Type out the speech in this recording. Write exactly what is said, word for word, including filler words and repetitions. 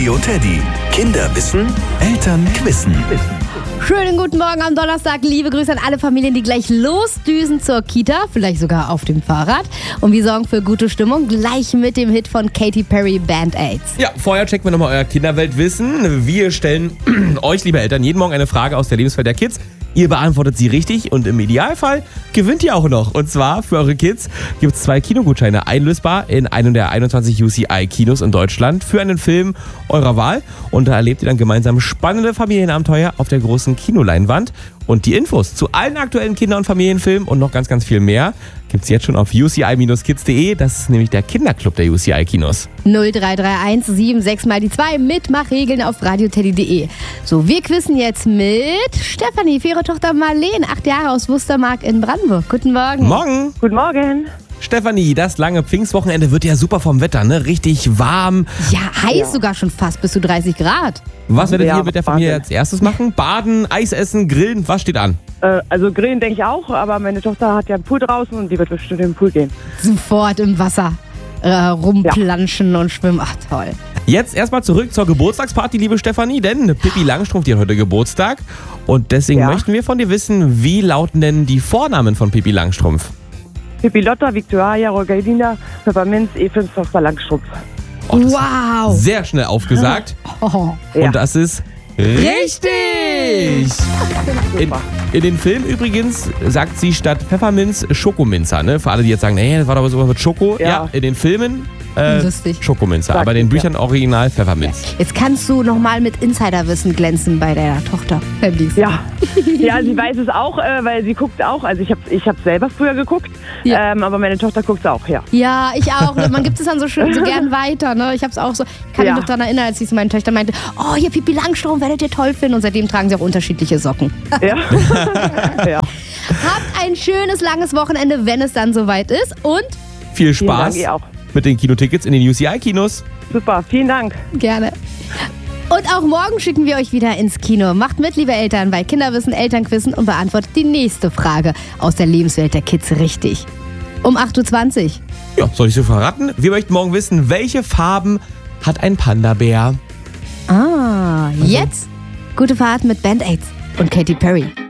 Radio Teddy. Kinder wissen, Eltern quissen. Schönen guten Morgen am Donnerstag. Liebe Grüße an alle Familien, die gleich losdüsen zur Kita, vielleicht sogar auf dem Fahrrad. Und wir sorgen für gute Stimmung gleich mit dem Hit von Katy Perry, Band-Aids. Ja, vorher checken wir nochmal euer Kinderweltwissen. Wir stellen euch, liebe Eltern, jeden Morgen eine Frage aus der Lebenswelt der Kids. Ihr beantwortet sie richtig und im Idealfall gewinnt ihr auch noch. Und zwar für eure Kids gibt es zwei Kinogutscheine einlösbar in einem der einundzwanzig U C I-Kinos in Deutschland für einen Film eurer Wahl. Und da erlebt ihr dann gemeinsam spannende Familienabenteuer auf der großen Kinoleinwand. Und die Infos zu allen aktuellen Kinder- und Familienfilmen und noch ganz, ganz viel mehr gibt es jetzt schon auf u c i Bindestrich kids punkt de. Das ist nämlich der Kinderclub der U C I-Kinos. null drei drei eins sieben sechs mal die zwei. Mitmachregeln auf radioteddy punkt de. So, wir quissen jetzt mit Stefanie für ihre Tochter Marleen, acht Jahre aus Wustermark in Brandenburg. Guten Morgen. Morgen. Guten Morgen. Stefanie, das lange Pfingstwochenende wird ja super vom Wetter, ne? Richtig warm. Ja, heiß Ja. sogar schon fast bis zu dreißig Grad. Was werdet Ja, ihr mit der Familie Wahnsinn. als erstes machen? Baden, Eis essen, grillen, was steht an? Äh, also grillen denke ich auch, aber meine Tochter hat ja einen Pool draußen und die wird bestimmt in den Pool gehen. Sofort im Wasser äh, rumplanschen und schwimmen. Ach, toll. Jetzt erstmal zurück zur Geburtstagsparty, liebe Stefanie, denn Pippi Langstrumpf, die hat heute Geburtstag. Und deswegen Ja. möchten wir von dir wissen, wie lauten denn die Vornamen von Pippi Langstrumpf? Pippi Lotta, Victoria, Rogalina, Pfefferminz, Evens, Tochter Langstrumpf. Oh, das Wow. ist sehr schnell aufgesagt. Oh. Ja. Und das ist richtig! In, Super. in den Film übrigens sagt sie statt Pfefferminz Schokominzer, ne? Für alle, die jetzt sagen, nee, das war doch sowas mit Schoko. Ja, Ja. in den Filmen äh, Lustig. Schokominzer, Sagt aber in den sie, Büchern original Pfefferminz. Jetzt kannst du nochmal mit Insiderwissen glänzen bei der Tochter. Ja. ja, sie weiß es auch, äh, weil sie guckt auch. Also ich habe ich hab selber früher geguckt, Ja. ähm, aber meine Tochter guckt es auch, ja. Ja, ich auch. Man gibt es dann so schön, so gern weiter. Ne? Ich habe es auch so, ich kann Ja. mich noch daran erinnern, als ich zu meinen Töchtern meinte, oh, hier Pippi Langstrumpf, werdet ihr toll finden. Und seitdem tragen sie auch unterschiedliche Socken. Ja. ja. Habt ein schönes, langes Wochenende, wenn es dann soweit ist. Und Viel Vielen Spaß Dank, ihr auch. mit den Kinotickets in den U C I-Kinos. Super, vielen Dank. gerne. Und auch morgen schicken wir euch wieder ins Kino. Macht mit, liebe Eltern, bei Kinderwissen, Elternquissen und beantwortet die nächste Frage aus der Lebenswelt der Kids richtig. Um acht Uhr zwanzig. Ja, soll ich so verraten? Wir möchten morgen wissen, welche Farben hat ein Panda-Bär? Ah, jetzt gute Fahrt mit Band-Aids und Katy Perry.